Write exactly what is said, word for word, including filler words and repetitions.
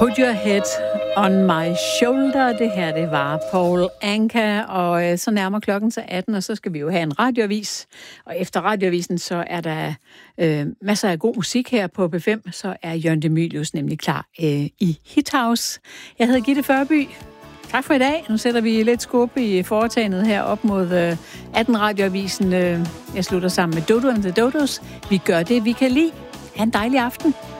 Put your head on my shoulder. Det her, det var Paul Anka, og øh, så nærmer klokken til atten, og så skal vi jo have en radioavis. Og efter radioavisen, så er der øh, masser af god musik her på B fem, så er Jørgen De Mylius nemlig klar øh, i Hit House. Jeg hedder Gitte Førby. Tak for i dag. Nu sætter vi lidt skub i foretagendet her op mod øh, atten radioavisen. Øh, jeg slutter sammen med Dodo and the Dodos. Vi gør det, vi kan lide. Ha' en dejlig aften.